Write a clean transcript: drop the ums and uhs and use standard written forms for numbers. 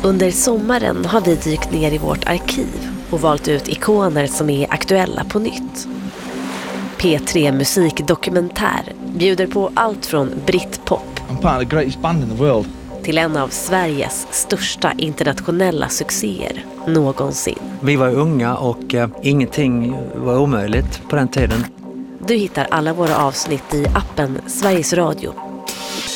Under sommaren har vi dykt ner i vårt arkiv och valt ut ikoner som är aktuella på nytt. P3 Musikdokumentär bjuder på allt från Britpop I'm part of the greatest band in the world. till en av Sveriges största internationella succéer någonsin. Vi var unga och ingenting var omöjligt på den tiden. Du hittar alla våra avsnitt i appen Sveriges Radio